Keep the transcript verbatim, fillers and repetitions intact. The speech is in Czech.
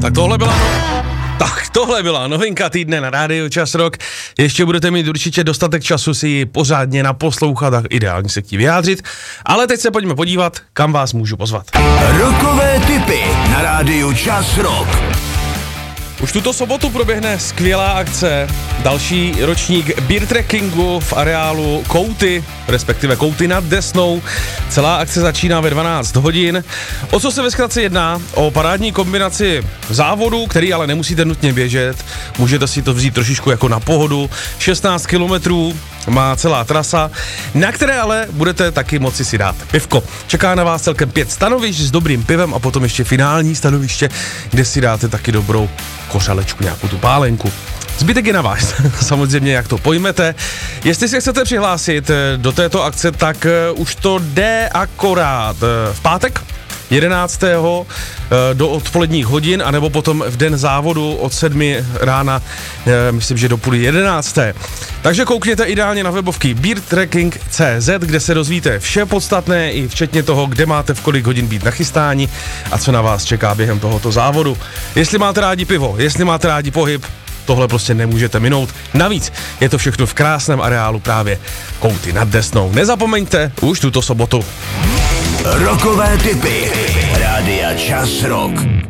Tak tohle byla no... Tak tohle byla novinka týdne na Rádiu Čas Rock. Ještě budete mít určitě dostatek času si ji pořádně naposlouchat a ideálně se k ní vyjádřit. Ale teď se pojďme podívat, kam vás můžu pozvat. Rockové tipy na Rádiu Čas Rock. Už tuto sobotu proběhne skvělá akce, další ročník beer trekkingu v areálu Kouty, respektive Kouty nad Desnou. Celá akce začíná ve dvanáct hodin. O co se ve zkratce jedná? O parádní kombinaci závodu, který ale nemusíte nutně běžet, můžete si to vzít trošičku jako na pohodu. šestnáct kilometrů má celá trasa, na které ale budete taky moci si dát pivko. Čeká na vás celkem pět stanovišť s dobrým pivem a potom ještě finální stanoviště, kde si dáte taky dobrou kořalečku, nějakou tu pálenku. Zbytek je na vás, samozřejmě, jak to pojmete. Jestli se chcete přihlásit do této akce, tak už to jde akorát v pátek jedenáctého do odpoledních hodin, anebo potom v den závodu od sedmi rána, myslím, že do půl jedenácté. Takže koukněte ideálně na webovky beer trekking tečka cé zet, kde se dozvíte vše podstatné, i včetně toho, kde máte v kolik hodin být nachystáni a co na vás čeká během tohoto závodu. Jestli máte rádi pivo, jestli máte rádi pohyb, tohle prostě nemůžete minout. Navíc je to všechno v krásném areálu právě Kouty nad Desnou. Nezapomeňte už tuto sobotu. Rockové tipy Rádia Čas Rock.